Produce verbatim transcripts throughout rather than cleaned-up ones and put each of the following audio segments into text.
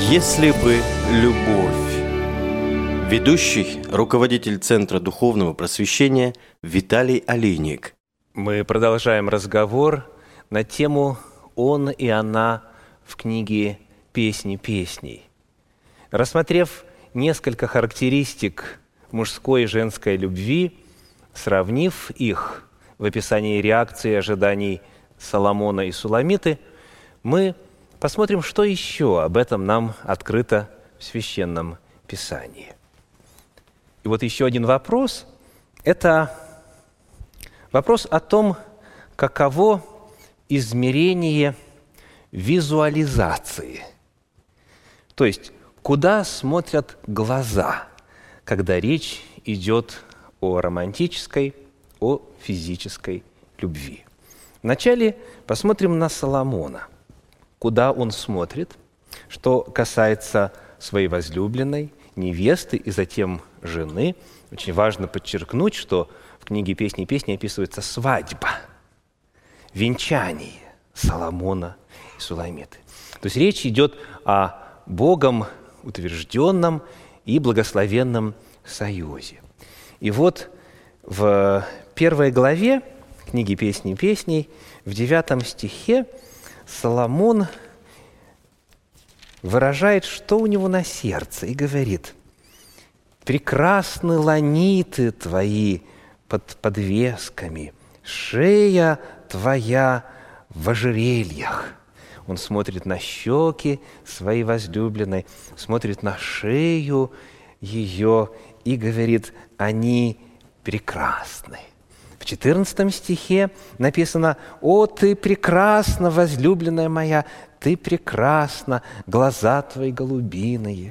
Если бы любовь. Ведущий, руководитель Центра духовного просвещения Виталий Олейник. Мы продолжаем разговор на тему «Он и она» в книге «Песни песней». Рассмотрев несколько характеристик мужской и женской любви, сравнив их в описании реакции и ожиданий Соломона и Суламиты, мы посмотрим, что еще об этом нам открыто в Священном Писании. И вот еще один вопрос – это вопрос о том, каково измерение визуализации. То есть, куда смотрят глаза, когда речь идет о романтической, о физической любви. Вначале посмотрим на Соломона. Куда он смотрит, что касается своей возлюбленной, невесты и затем жены. Очень важно подчеркнуть, что в книге «Песни песни» описывается свадьба, венчание Соломона и Суламиты. То есть речь идет о Богом утвержденном и благословенном союзе. И вот в первой главе книги «Песни песней» в девятом стихе Соломон выражает, что у него на сердце, и говорит: «Прекрасны ланиты твои под подвесками, шея твоя в ожерельях». Он смотрит на щеки своей возлюбленной, смотрит на шею ее и говорит: «Они прекрасны». В четырнадцатом стихе написано: «О, ты прекрасна, возлюбленная моя, ты прекрасна, глаза твои голубиные».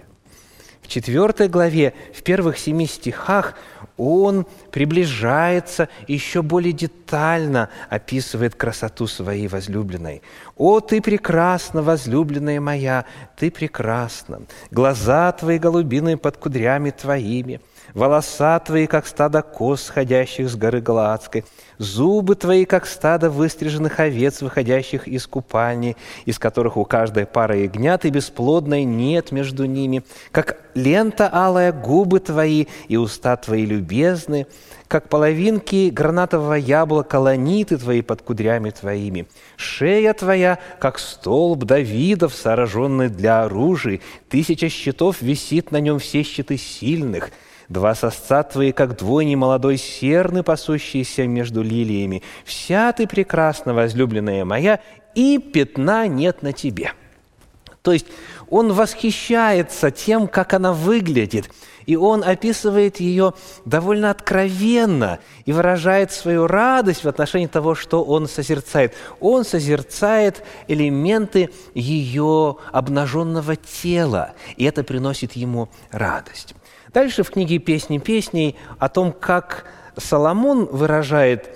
В четвертой главе, в первых семи стихах, он приближается и еще более детально описывает красоту своей возлюбленной. «О, ты прекрасна, возлюбленная моя, ты прекрасна, глаза твои голубиные под кудрями твоими, волоса твои, как стадо коз, сходящих с горы Галаадской, зубы твои, как стадо выстриженных овец, выходящих из купальни, из которых у каждой пары ягнят, и бесплодной нет между ними, как лента алая губы твои, и уста твои любезны, как половинки гранатового яблока ланиты твои под кудрями твоими, шея твоя, как столб Давидов, сооруженный для оружия, тысяча щитов висит на нем, все щиты сильных». Два сосца твои, как двойни молодой серны, пасущиеся между лилиями. Вся ты прекрасна, возлюбленная моя, и пятна нет на тебе». То есть он восхищается тем, как она выглядит, и он описывает ее довольно откровенно и выражает свою радость в отношении того, что он созерцает. Он созерцает элементы ее обнаженного тела, и это приносит ему радость. Дальше в книге «Песни песней» о том, как Соломон выражает,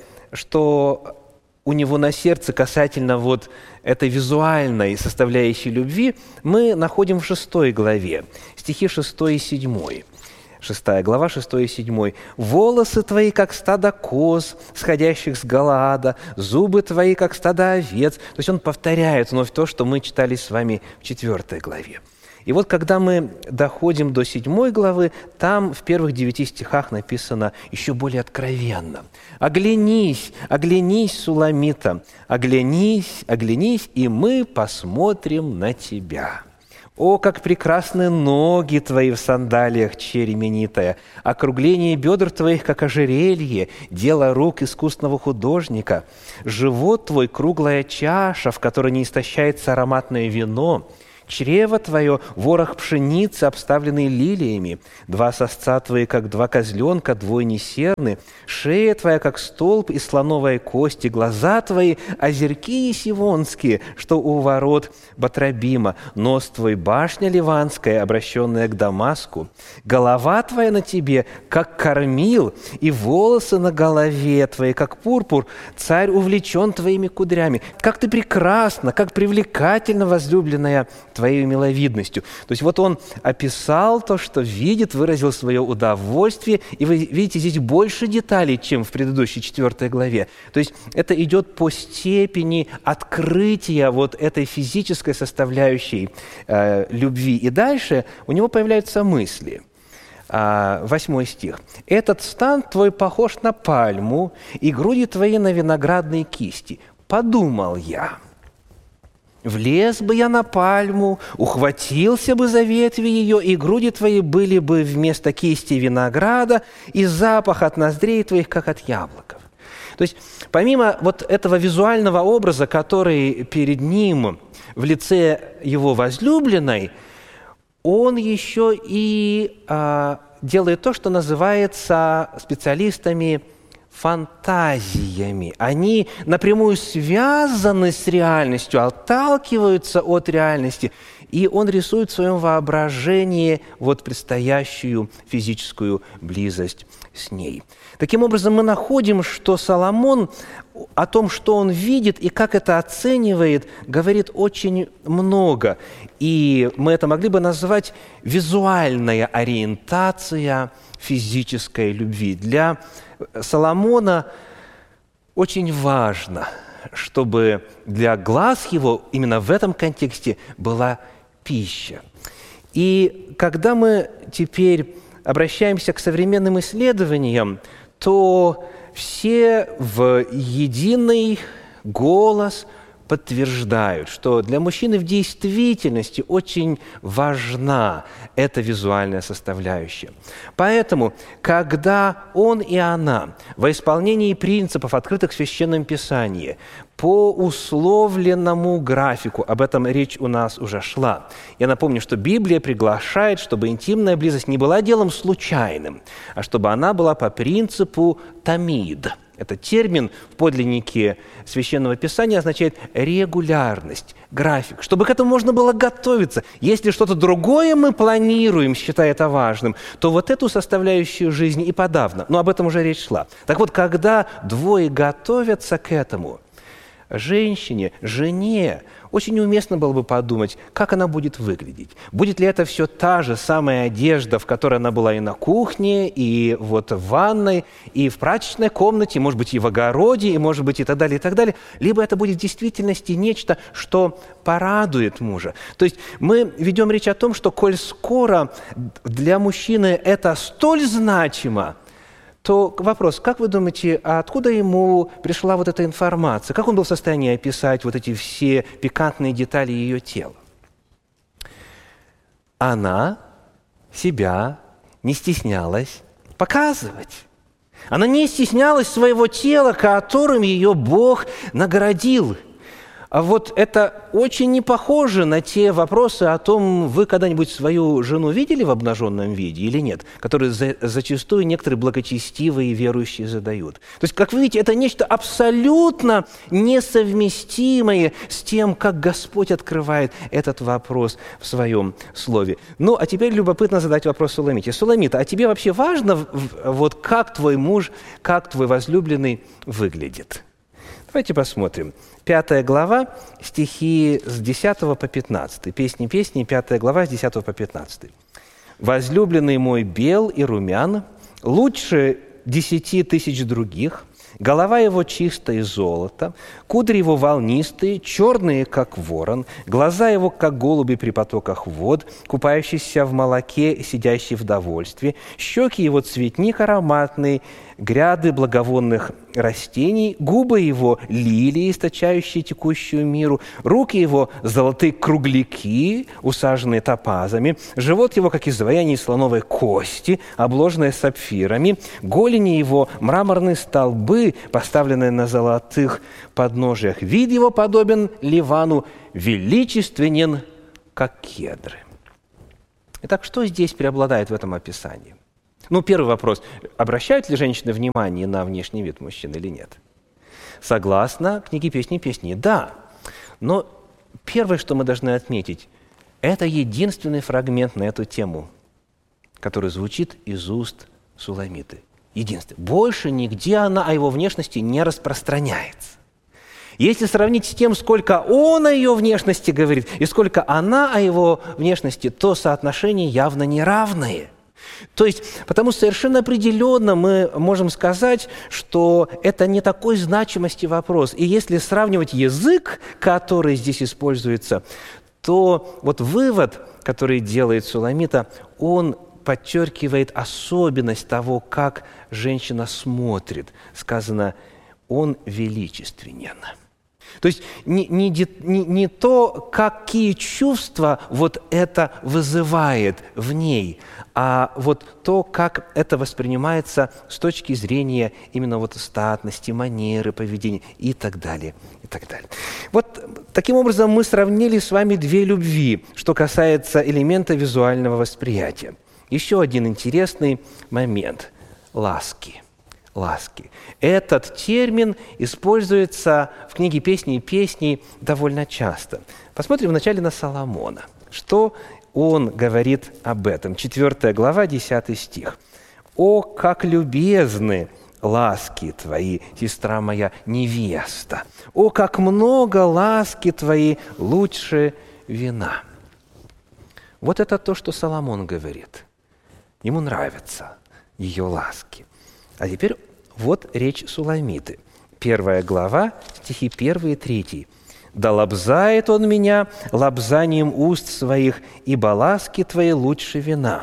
что у него на сердце касательно вот этой визуальной составляющей любви, мы находим в шестой главе, стихи шестой и седьмой. Шестая глава, шестой и седьмой. «Волосы твои, как стадо коз, сходящих с Галаада, зубы твои, как стадо овец». То есть он повторяет вновь то, что мы читали с вами в четвертой главе. И вот когда мы доходим до седьмой главы, там в первых девяти стихах написано еще более откровенно: «Оглянись, оглянись, Суламита, оглянись, оглянись, и мы посмотрим на тебя. О, как прекрасны ноги твои в сандалиях, черь именитая, округление бедр твоих, как ожерелье, дело рук искусного художника, живот твой, круглая чаша, в которой не истощается ароматное вино, чрево твое, ворох пшеницы, обставленный лилиями, два сосца твои, как два козленка, двойни серны, шея твоя, как столб из слоновой кости, глаза твои, озерки сивонские, что у ворот Батрабима, нос твой, башня ливанская, обращенная к Дамаску, голова твоя на тебе, как кормил, и волосы на голове твоей, как пурпур, царь увлечен твоими кудрями. Как ты прекрасна, как привлекательна, возлюбленная твоей миловидностью. То есть вот он описал то, что видит, выразил свое удовольствие, и вы видите здесь больше деталей, чем в предыдущей четвертой главе. То есть это идет по степени открытия вот этой физической составляющей э, любви. И дальше у него появляются мысли. Восьмой стих. «Этот стан твой похож на пальму, и груди твои на виноградные кисти. Подумал я, влез бы я на пальму, ухватился бы за ветви ее, и груди твои были бы вместо кисти винограда, и запах от ноздрей твоих, как от яблоков». То есть помимо вот этого визуального образа, который перед ним в лице его возлюбленной, он еще и а, делает то, что называется специалистами фантазиями. Они напрямую связаны с реальностью, отталкиваются от реальности, и он рисует в своем воображении вот предстоящую физическую близость с ней. Таким образом, мы находим, что Соломон о том, что он видит и как это оценивает, говорит очень много. И мы это могли бы назвать визуальная ориентация физической любви. Для Соломона очень важно, чтобы для глаз его именно в этом контексте была пища. И когда мы теперь обращаемся к современным исследованиям, то все в единый голос подтверждают, что для мужчины в действительности очень важна эта визуальная составляющая. Поэтому, когда он и она во исполнении принципов, открытых в Священном Писании, по условленному графику, об этом речь у нас уже шла. Я напомню, что Библия приглашает, чтобы интимная близость не была делом случайным, а чтобы она была по принципу тамид. Это термин в подлиннике Священного Писания означает регулярность, график, чтобы к этому можно было готовиться. Если что-то другое мы планируем, считая это важным, то вот эту составляющую жизни и подавно. Но об этом уже речь шла. Так вот, когда двое готовятся к этому, женщине, жене очень уместно было бы подумать, как она будет выглядеть. Будет ли это все та же самая одежда, в которой она была и на кухне, и вот в ванной, и в прачечной комнате, может быть, и в огороде, и, может быть, и так далее, и так далее. Либо это будет в действительности нечто, что порадует мужа. То есть мы ведем речь о том, что коль скоро для мужчины это столь значимо, то вопрос, как вы думаете, а откуда ему пришла вот эта информация? Как он был в состоянии описать вот эти все пикантные детали ее тела? Она себя не стеснялась показывать. Она не стеснялась своего тела, которым ее Бог наградил. А вот это очень не похоже на те вопросы о том, вы когда-нибудь свою жену видели в обнаженном виде или нет, которые за, зачастую некоторые благочестивые верующие задают. То есть, как вы видите, это нечто абсолютно несовместимое с тем, как Господь открывает этот вопрос в своем слове. Ну, а теперь любопытно задать вопрос Суламите. Суламита, а тебе вообще важно, вот как твой муж, как твой возлюбленный выглядит? Давайте посмотрим. Пятая глава, стихи с десятого по пятнадцатый. Песни песни, пятая глава, с десятого по пятнадцатый. «Возлюбленный мой бел и румян, лучше десяти тысяч других, голова его чистая золото, кудри его волнистые, черные, как ворон, глаза его, как голуби при потоках вод, купающиеся в молоке, сидящий в довольстве, щеки его цветник ароматный, гряды благовонных растений, губы его лилии, источающие текущую миру, руки его золотые кругляки, усаженные топазами, живот его, как изваяние слоновой кости, обложенное сапфирами, голени его мраморные столбы, поставленные на золотых подножиях. Вид его подобен Ливану, величественен, как кедры». Итак, что здесь преобладает в этом описании? Ну, первый вопрос. Обращают ли женщины внимание на внешний вид мужчины или нет? Согласно книге «Песни песни», да. Но первое, что мы должны отметить, это единственный фрагмент на эту тему, который звучит из уст Суламиты. Единственный. Больше нигде она о его внешности не распространяется. Если сравнить с тем, сколько он о ее внешности говорит, и сколько она о его внешности, то соотношения явно неравные. То есть, потому совершенно определенно мы можем сказать, что это не такой значимости вопрос. И если сравнивать язык, который здесь используется, то вот вывод, который делает Суламита, он подчеркивает особенность того, как женщина смотрит. Сказано, он величественен. То есть не, не, не, не то, какие чувства вот это вызывает в ней, а вот то, как это воспринимается с точки зрения именно вот статности, манеры, поведения и так далее, и так далее. Вот таким образом мы сравнили с вами две любви, что касается элемента визуального восприятия. Еще один интересный момент – ласки. Ласки. Этот термин используется в книге «Песни и песней» довольно часто. Посмотрим вначале на Соломона. Что он говорит об этом? Четвертая глава, десятый стих. «О, как любезны ласки твои, сестра моя невеста! О, как много ласки твои лучше вина!» Вот это то, что Соломон говорит. Ему нравятся ее ласки. А теперь вот речь Суламиты. Первая глава, стихи первый и третий. «Да лобзает он меня лобзанием уст своих, ибо ласки твои лучше вина.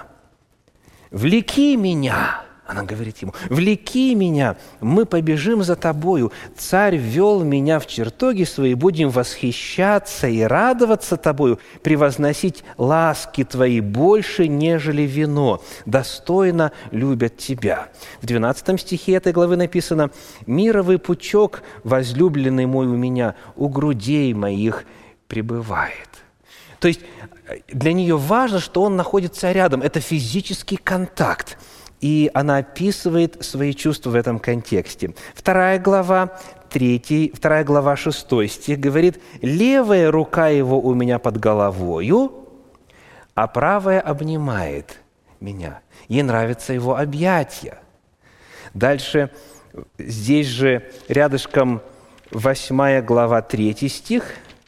Влеки меня!» Она говорит ему, «Влеки меня, мы побежим за тобою. Царь ввел меня в чертоги свои, будем восхищаться и радоваться тобою, превозносить ласки твои больше, нежели вино, достойно любят тебя». В двенадцатом стихе этой главы написано, «Мировый пучок, возлюбленный мой у меня, у грудей моих пребывает». То есть для нее важно, что он находится рядом. Это физический контакт. И она описывает свои чувства в этом контексте. Вторая глава, третий, вторая глава, шестой стих говорит, «Левая рука его у меня под головою, а правая обнимает меня». Ей нравятся его объятия. Дальше, здесь же рядышком восьмая глава, третий стих,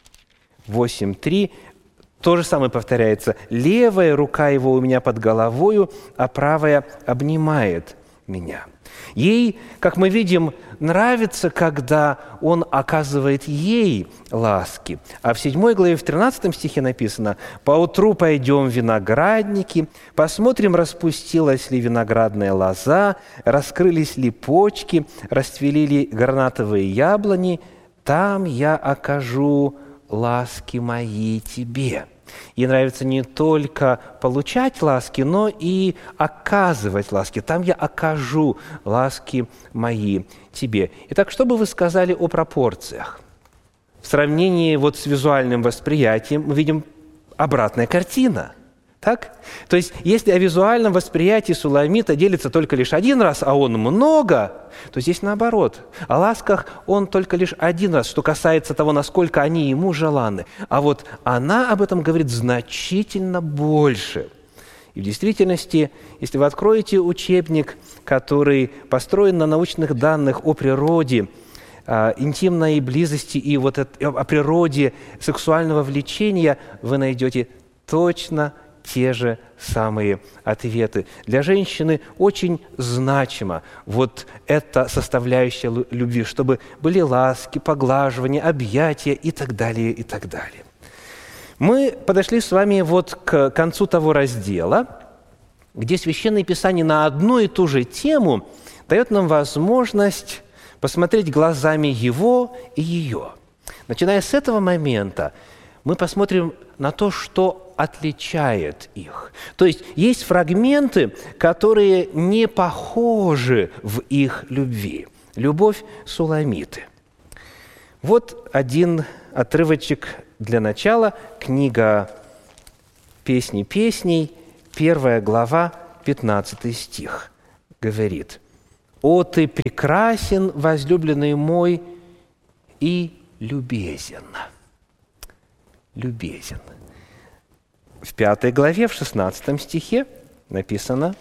восемь три, то же самое повторяется. «Левая рука его у меня под головою, а правая обнимает меня». Ей, как мы видим, нравится, когда он оказывает ей ласки. А в седьмой главе, в тринадцатом стихе написано, «Поутру пойдем в виноградники, посмотрим, распустилась ли виноградная лоза, раскрылись ли почки, расцвели ли гранатовые яблони, там я окажу ласки мои тебе». Ей нравится не только получать ласки, но и оказывать ласки. Там я окажу ласки мои тебе. Итак, что бы вы сказали о пропорциях? В сравнении вот с визуальным восприятием мы видим обратная картина. Так? То есть, если о визуальном восприятии Суламита делится только лишь один раз, а он много, то здесь наоборот. О ласках он только лишь один раз, что касается того, насколько они ему желанны. А вот она об этом говорит значительно больше. И в действительности, если вы откроете учебник, который построен на научных данных о природе, интимной близости и вот о природе сексуального влечения, вы найдете точно те же самые ответы. Для женщины очень значимо вот эта составляющая любви, чтобы были ласки, поглаживания, объятия и так далее, и так далее. Мы подошли с вами вот к концу того раздела, где Священное Писание на одну и ту же тему дает нам возможность посмотреть глазами его и ее. Начиная с этого момента, мы посмотрим на то, что отличает их. То есть есть фрагменты, которые не похожи в их любви. Любовь Суламиты. Вот один отрывочек для начала. Книга «Песни песней», первая глава, пятнадцатый стих. Говорит, «О, ты прекрасен, возлюбленный мой, и любезен». Любезен. В пятой главе, в шестнадцатом стихе написано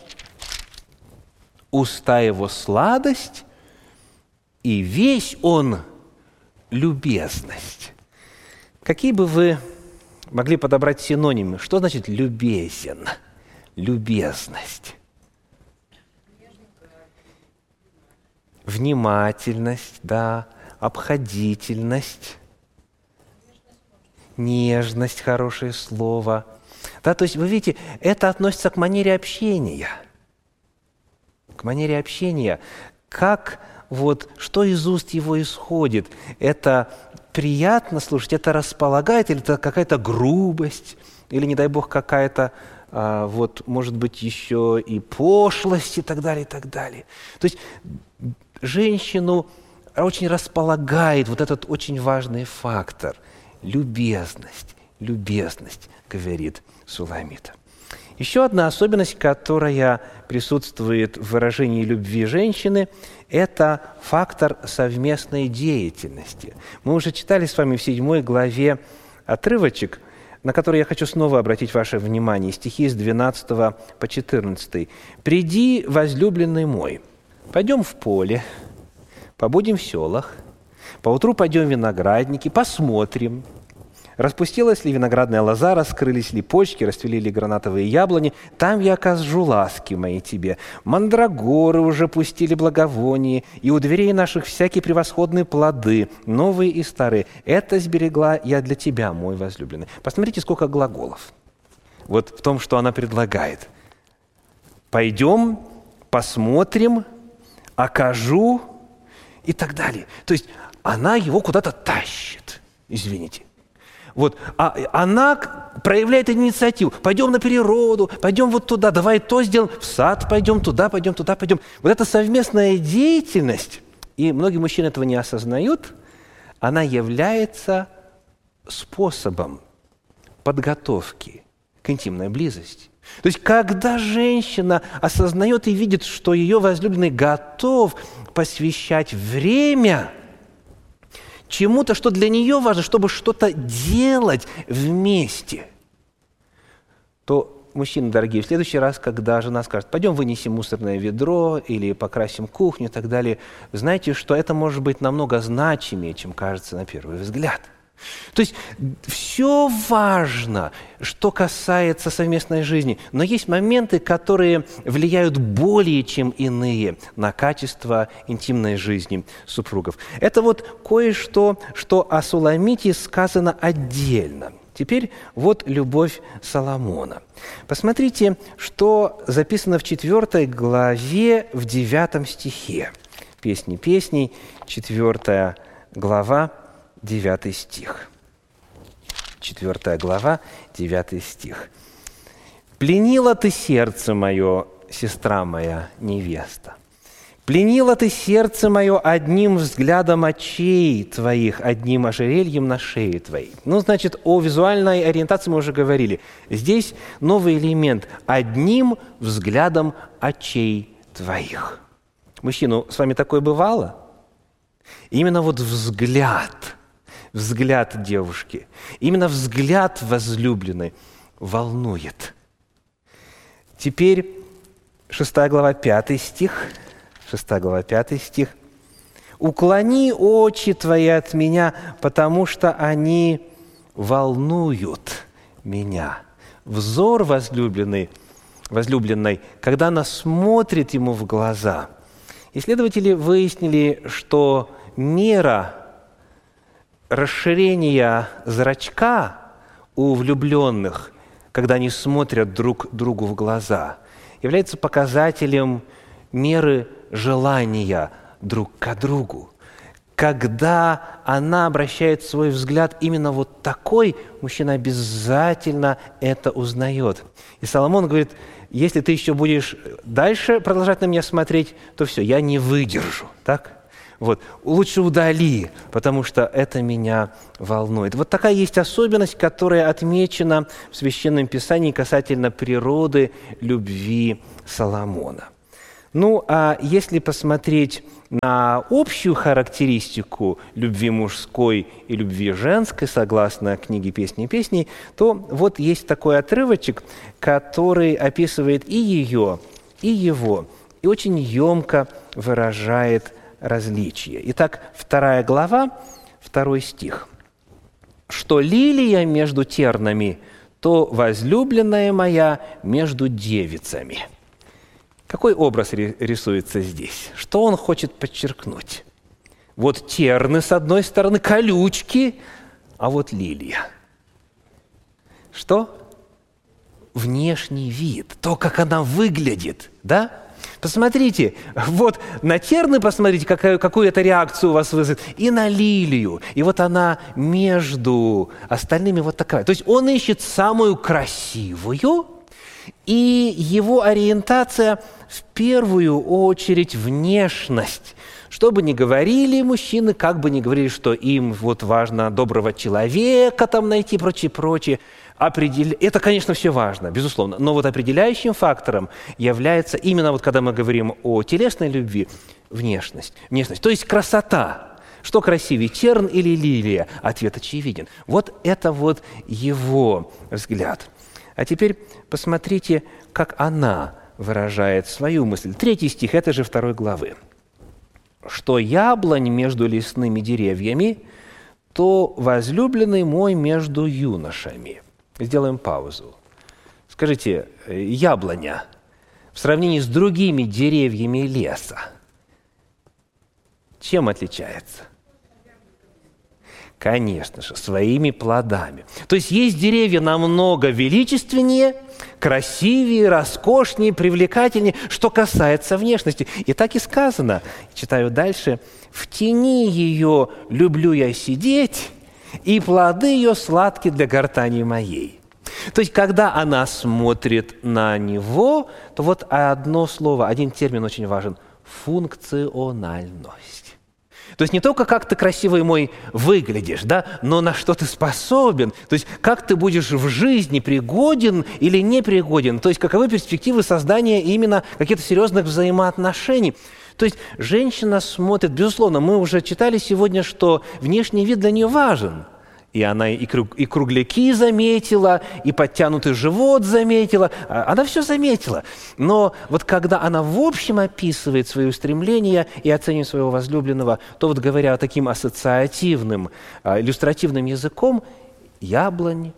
«Уста его сладость, и весь он любезность. Какие бы вы могли подобрать синонимы? Что значит любезен? Любезность. Внимательность, да, обходительность, нежность, хорошее слово. Да, то есть, вы видите, это относится к манере общения. К манере общения. Как вот, что из уст его исходит? Это приятно слушать, это располагает, или это какая-то грубость, или, не дай Бог, какая-то, а, вот, может быть, еще и пошлость, и так далее, и так далее. То есть, женщину очень располагает вот этот очень важный фактор – любезность, любезность, говорит Суламит. Еще одна особенность, которая присутствует в выражении любви женщины – это фактор совместной деятельности. Мы уже читали с вами в седьмой главе отрывочек, на который я хочу снова обратить ваше внимание, стихи с двенадцатого по четырнадцатый. «Приди, возлюбленный мой, пойдем в поле, побудем в селах, поутру пойдем в виноградники, посмотрим, распустилась ли виноградная лоза, раскрылись ли почки, расцвели ли гранатовые яблони. Там я окажу ласки мои тебе. Мандрагоры уже пустили благовоние, и у дверей наших всякие превосходные плоды, новые и старые. Это сберегла я для тебя, мой возлюбленный». Посмотрите, сколько глаголов. Вот в том, что она предлагает. «Пойдем, посмотрим, окажу» и так далее. То есть она его куда-то тащит, извините. Вот, а она проявляет инициативу. Пойдем на природу, пойдем вот туда, давай то сделаем, в сад пойдем, туда пойдем, туда пойдем. Вот эта совместная деятельность, и многие мужчины этого не осознают, она является способом подготовки к интимной близости. То есть, когда женщина осознает и видит, что ее возлюбленный готов посвящать время чему-то, что для нее важно, чтобы что-то делать вместе, то, мужчины дорогие, в следующий раз, когда жена скажет: пойдем вынесем мусорное ведро или покрасим кухню и так далее, знаете, что это может быть намного значимее, чем кажется на первый взгляд. То есть все важно, что касается совместной жизни, но есть моменты, которые влияют более чем иные на качество интимной жизни супругов. Это вот кое-что, что о Суламите сказано отдельно. Теперь вот любовь Соломона. Посмотрите, что записано в четвёртой главе в девятом стихе. Песни песней, четвёртая глава, девятый стих. Четвертая глава, девятый стих. «Пленила ты сердце мое, сестра моя, невеста. Пленила ты сердце мое одним взглядом очей твоих, одним ожерельем на шее твоей». Ну, значит, о визуальной ориентации мы уже говорили. Здесь новый элемент – одним взглядом очей твоих. Мужчина, с вами такое бывало? Именно вот взгляд – взгляд девушки, именно взгляд возлюбленной волнует. Теперь шестая глава, пятый стих. Шестая глава, пятый стих. «Уклони очи твои от меня, потому что они волнуют меня». Взор возлюбленный, возлюбленной, когда она смотрит ему в глаза. Исследователи выяснили, что мера расширение зрачка у влюбленных, когда они смотрят друг другу в глаза, является показателем меры желания друг к другу. Когда она обращает свой взгляд именно вот такой, мужчина обязательно это узнает. И Соломон говорит: если ты еще будешь дальше продолжать на меня смотреть, то все, я не выдержу. Так? Вот. Лучше удали, потому что это меня волнует. Вот такая есть особенность, которая отмечена в Священном Писании касательно природы любви Соломона. Ну, а если посмотреть на общую характеристику любви мужской и любви женской, согласно книге «Песни и песней», то вот есть такой отрывочек, который описывает и ее, и его, и очень емко выражает различия. Итак, вторая глава второй стих. «Что лилия между тернами, то возлюбленная моя между девицами». Какой образ рисуется здесь? Что он хочет подчеркнуть? Вот терны с одной стороны, колючки, а вот лилия. Что? Внешний вид, то, как она выглядит, да? Посмотрите, вот на терны посмотрите, какую, какую это реакцию у вас вызовет, и на лилию. И вот она между остальными вот такая. То есть он ищет самую красивую, и его ориентация в первую очередь внешность. Что бы ни говорили мужчины, как бы ни говорили, что им вот важно доброго человека там найти, прочее, прочее. Определя... Это, конечно, все важно, безусловно. Но вот определяющим фактором является именно вот когда мы говорим о телесной любви, внешность. Внешность, то есть красота. Что красивее, терн или лилия? Ответ очевиден. Вот это вот его взгляд. А теперь посмотрите, как она выражает свою мысль. Третий стих этой же второй главы. «Что яблонь между лесными деревьями, то возлюбленный мой между юношами». Сделаем паузу. Скажите, яблоня в сравнении с другими деревьями леса чем отличается? Конечно же, своими плодами. То есть есть деревья намного величественнее, красивее, роскошнее, привлекательнее, что касается внешности. И так и сказано, читаю дальше, «В тени ее люблю я сидеть, и плоды ее сладки для гортани моей». То есть, когда она смотрит на него, то вот одно слово, один термин очень важен – функциональность. То есть не только как ты красивый мой выглядишь, да, но на что ты способен. То есть как ты будешь в жизни пригоден или непригоден. То есть каковы перспективы создания именно каких-то серьезных взаимоотношений. То есть женщина смотрит, безусловно, мы уже читали сегодня, что внешний вид для нее важен. И она и, круг, и кругляки заметила, и подтянутый живот заметила. Она все заметила. Но вот когда она в общем описывает свои устремления и оценивает своего возлюбленного, то вот говоря таким ассоциативным, иллюстративным языком, яблонь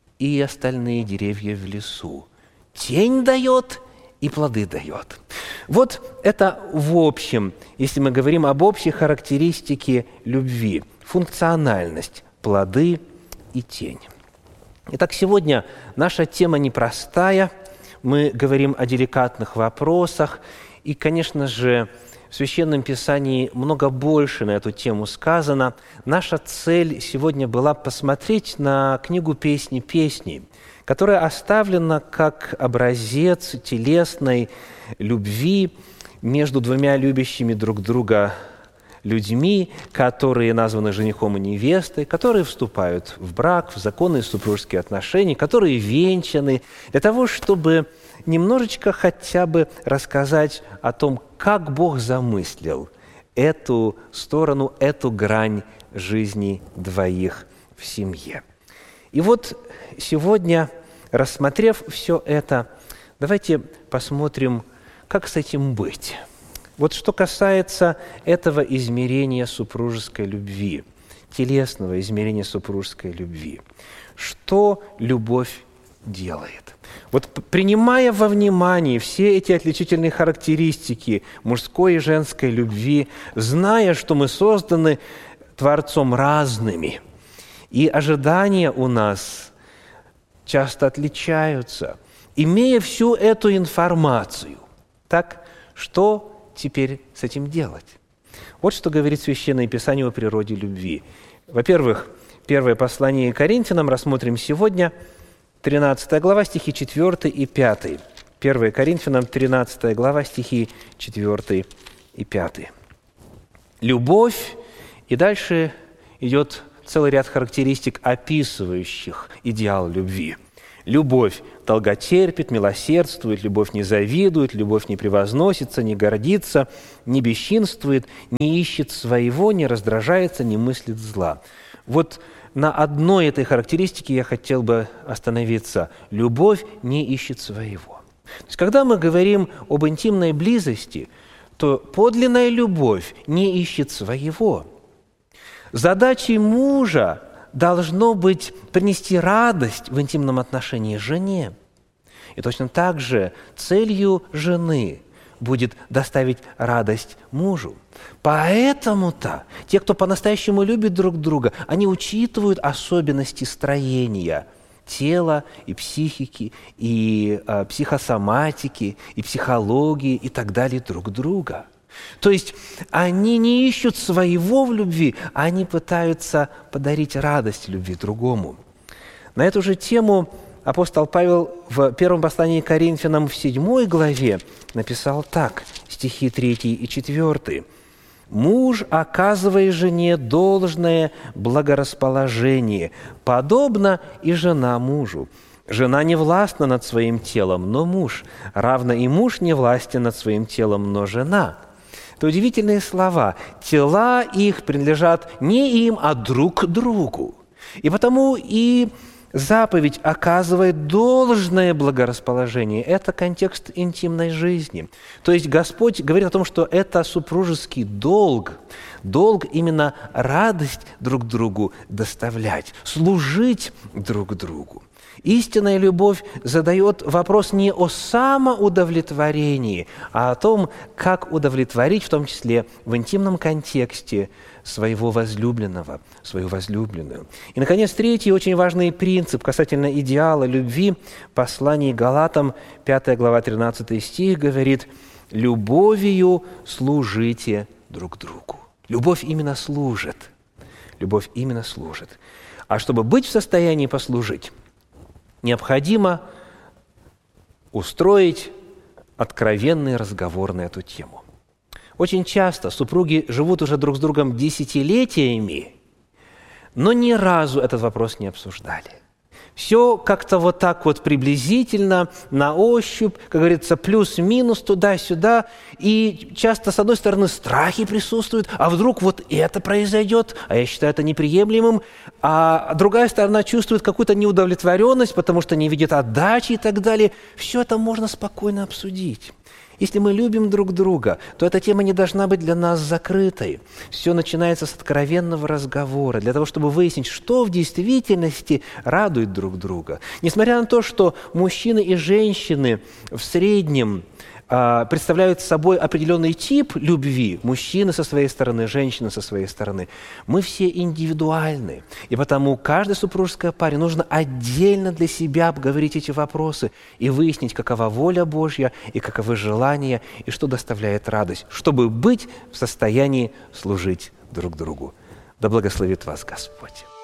и остальные деревья в лесу. Тень дает и плоды дает. Вот это в общем, если мы говорим об общей характеристике любви, функциональность, плоды и тень. Итак, сегодня наша тема непростая. Мы говорим о деликатных вопросах. И, конечно же, в Священном Писании много больше на эту тему сказано. Наша цель сегодня была посмотреть на книгу «Песни песней», которая оставлена как образец телесной любви между двумя любящими друг друга людьми, которые названы женихом и невестой, которые вступают в брак, в законные супружеские отношения, которые венчаны, для того, чтобы немножечко хотя бы рассказать о том, как Бог замыслил эту сторону, эту грань жизни двоих в семье. И вот сегодня, рассмотрев все это, давайте посмотрим, как с этим быть. Вот что касается этого измерения супружеской любви, телесного измерения супружеской любви, что любовь делает? Вот принимая во внимание все эти отличительные характеристики мужской и женской любви, зная, что мы созданы Творцом разными, и ожидания у нас часто отличаются, имея всю эту информацию, так что теперь с этим делать? Вот что говорит Священное Писание о природе любви. Во-первых, первое послание к Коринфянам рассмотрим сегодня, тринадцатая глава, стихи четвёртый и пятый. первое Коринфянам, тринадцатая глава, стихи четвёртый и пятый. Любовь, и дальше идет целый ряд характеристик, описывающих идеал любви. Любовь долготерпит, милосердствует, любовь не завидует, любовь не превозносится, не гордится, не бесчинствует, не ищет своего, не раздражается, не мыслит зла. Вот на одной этой характеристике я хотел бы остановиться. Любовь не ищет своего. То есть, когда мы говорим об интимной близости, то подлинная любовь не ищет своего. Задачей мужа должно быть принести радость в интимном отношении жене. И точно так же целью жены будет доставить радость мужу. Поэтому-то те, кто по-настоящему любит друг друга, они учитывают особенности строения тела и психики, и э, психосоматики, и психологии, и так далее друг друга. То есть они не ищут своего в любви, а они пытаются подарить радость любви другому. На эту же тему апостол Павел в первом послании к Коринфянам в седьмой главе написал так, стихи третий и четвёртый. «Муж, оказывая жене должное благорасположение, подобно и жена мужу. Жена не властна над своим телом, но муж, равно и муж не властен над своим телом, но жена». Это удивительные слова. Тела их принадлежат не им, а друг другу. И потому и заповедь оказывает должное благорасположение. Это контекст интимной жизни. То есть Господь говорит о том, что это супружеский долг. Долг именно радость друг другу доставлять, служить друг другу. Истинная любовь задает вопрос не о самоудовлетворении, а о том, как удовлетворить, в том числе в интимном контексте, своего возлюбленного, свою возлюбленную. И, наконец, третий очень важный принцип касательно идеала любви. Послание Галатам, пятая глава, тринадцатый стих говорит: «Любовью служите друг другу». Любовь именно служит. Любовь именно служит. А чтобы быть в состоянии послужить, необходимо устроить откровенный разговор на эту тему. Очень часто супруги живут уже друг с другом десятилетиями, но ни разу этот вопрос не обсуждали. Все как-то вот так вот приблизительно, на ощупь, как говорится, плюс-минус, туда-сюда. И часто, с одной стороны, страхи присутствуют, а вдруг вот это произойдет, а я считаю это неприемлемым. А другая сторона чувствует какую-то неудовлетворенность, потому что не видит отдачи и так далее. Все это можно спокойно обсудить. Если мы любим друг друга, то эта тема не должна быть для нас закрытой. Все начинается с откровенного разговора, для того, чтобы выяснить, что в действительности радует друг друга. Несмотря на то, что мужчины и женщины в среднем а, представляют собой определенный тип любви, мужчины со своей стороны, женщины со своей стороны, мы все индивидуальны. И потому каждой супружеской паре нужно отдельно для себя обговорить эти вопросы и выяснить, какова воля Божья и каковы желания, и что доставляет радость, чтобы быть в состоянии служить друг другу. Да благословит вас Господь.